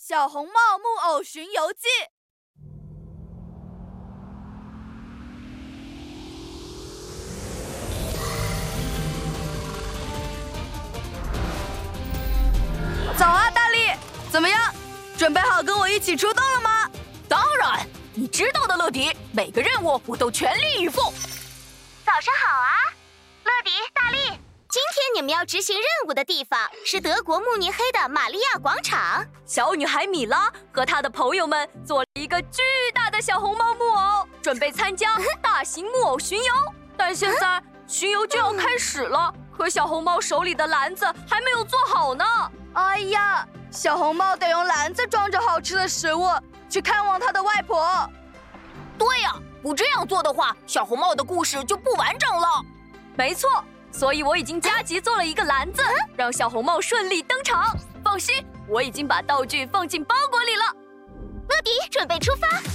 小红帽木偶巡游记》。早啊，大力，怎么样？准备好跟我一起出动了吗？ 当然，你知道的，乐迪，每个任务我都全力以赴。 早上好啊，乐迪、大力，今天你们要执行任务的地方是德国慕尼黑的玛利亚广场。 小女孩米拉和她的朋友们做了一个巨大的小红帽木偶，准备参加大型木偶巡游。但现在巡游就要开始了，可小红帽手里的篮子还没有做好呢。 哎呀，小红帽得用篮子装着好吃的食物去看望他的外婆。 对呀，不这样做的话，小红帽的故事就不完整了。没错，所以我已经加急做了一个篮子，让小红帽顺利登场。放心，我已经把道具放进包裹里了。 乐迪，准备出发。